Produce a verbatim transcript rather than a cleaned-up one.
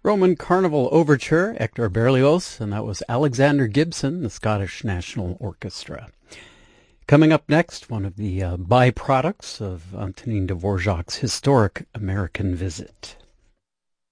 Roman Carnival Overture, Hector Berlioz, and that was Alexander Gibson, the Scottish National Orchestra. Coming up next, one of the uh, byproducts of Antonin Dvorak's historic American visit.